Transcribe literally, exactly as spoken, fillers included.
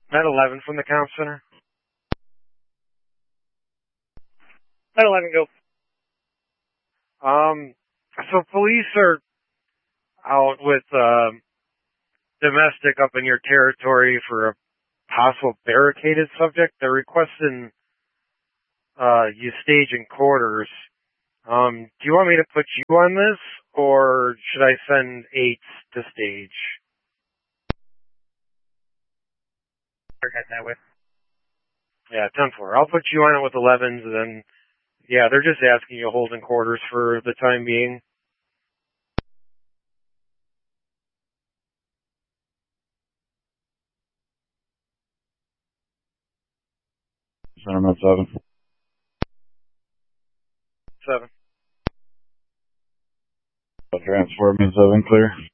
Net eleven from the comm center. Net eleven, go. Um, so police are out with uh, domestic up in your territory for a possible barricaded subject. They're requesting uh, you stage in quarters. Um, do you want me to put you on this, or should I send eights to stage? That way. Yeah, ten four. I'll put you on it with elevens, and then, yeah, they're just asking you to hold in quarters for the time being. Center at seven. Seven. Transform in seven, clear.